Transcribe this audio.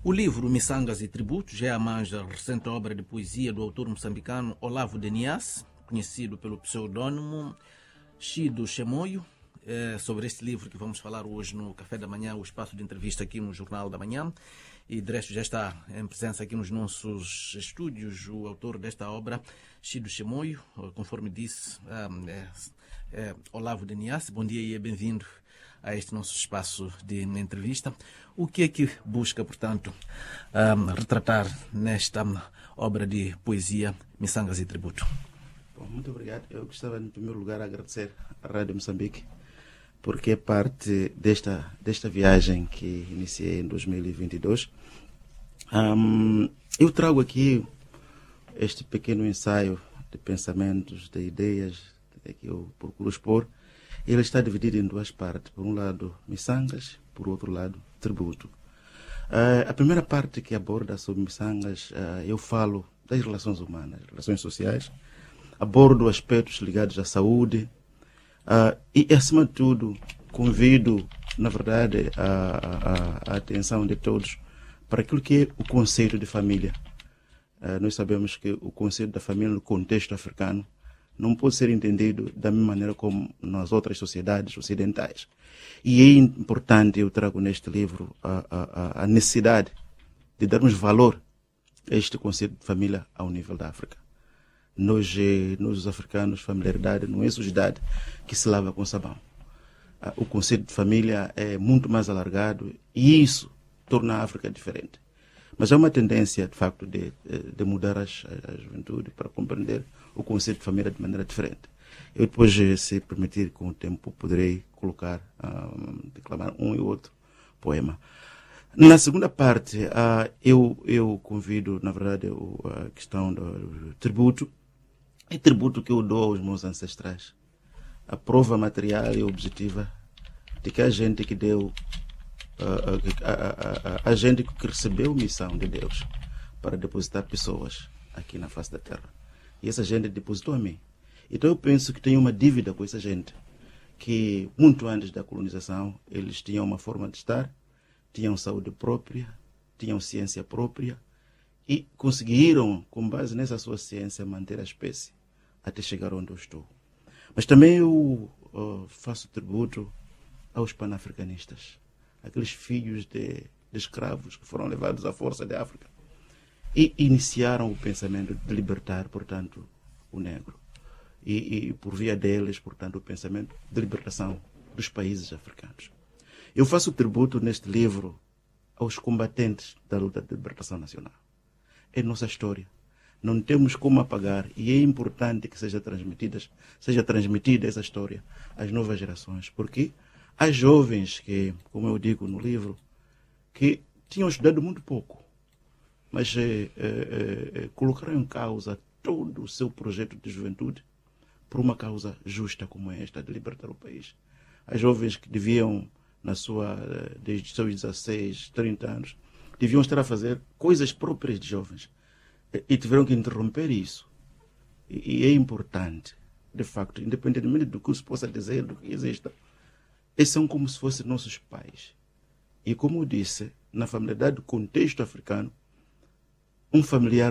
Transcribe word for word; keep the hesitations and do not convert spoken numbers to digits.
O livro Missangas e Tributos é a mais recente obra de poesia do autor moçambicano Olavo de Niasse, conhecido pelo pseudônimo Chido Chemoio. É sobre este livro que vamos falar hoje no Café da Manhã, o espaço de entrevista aqui no Jornal da Manhã. E de resto já está em presença aqui nos nossos estúdios o autor desta obra, Chido Chemoio, conforme disse, é, é, Olavo de Niasse. Bom dia e bem-vindo a este nosso espaço de entrevista. O que é que busca, portanto, um, retratar nesta obra de poesia Missangas e Tributo? Bom, muito obrigado. Eu gostava, em primeiro lugar, de agradecer à Rádio Moçambique, porque é parte desta, desta viagem que iniciei em dois mil e vinte e dois. Um, eu trago aqui este pequeno ensaio de pensamentos, de ideias que eu procuro expor. Ele está dividido em duas partes. Por um lado, Missangas, por outro lado, Tributo. Uh, a primeira parte que aborda sobre Missangas, uh, eu falo das relações humanas, relações sociais, abordo aspectos ligados à saúde uh, e, acima de tudo, convido, na verdade, a, a, a atenção de todos para aquilo que é o conceito de família. Uh, nós sabemos que o conceito da família no contexto africano não pode ser entendido da mesma maneira como nas outras sociedades ocidentais. E é importante, eu trago neste livro, a, a, a necessidade de darmos valor a este conceito de família ao nível da África. Nós, nós os africanos, familiaridade não é sujidade que se lava com sabão. O conceito de família é muito mais alargado e isso torna a África diferente. Mas há uma tendência, de facto, de, de mudar as, a juventude para compreender o conceito de família de maneira diferente. Eu depois, se permitir, com o tempo, poderei colocar, um, declamar um e outro poema. Na segunda parte, uh, eu, eu convido, na verdade, o, a questão do tributo. É tributo que eu dou aos meus ancestrais. A prova material e objetiva de que a gente que deu A, a, a, a gente que recebeu missão de Deus para depositar pessoas aqui na face da terra. E essa gente depositou a mim. Então eu penso que tenho uma dívida com essa gente, que muito antes da colonização eles tinham uma forma de estar, tinham saúde própria, tinham ciência própria e conseguiram, com base nessa sua ciência, manter a espécie até chegar onde eu estou. Mas também eu uh, faço tributo aos panafricanistas, aqueles filhos de, de escravos que foram levados à força da África e iniciaram o pensamento de libertar, portanto, o negro. E, e por via deles, portanto, o pensamento de libertação dos países africanos. Eu faço tributo neste livro aos combatentes da luta de libertação nacional. É nossa história. Não temos como apagar e é importante que seja transmitida, seja transmitida essa história às novas gerações, porque há jovens que, como eu digo no livro, que tinham estudado muito pouco, mas eh, eh, eh, colocaram em causa todo o seu projeto de juventude por uma causa justa como esta, de libertar o país. Há jovens que deviam, na sua, desde os seus dezesseis, trinta anos, deviam estar a fazer coisas próprias de jovens e tiveram que interromper isso. E, e é importante, de facto, independentemente do que se possa dizer, do que exista, eles são como se fossem nossos pais. E como eu disse, na familiaridade do contexto africano, um familiar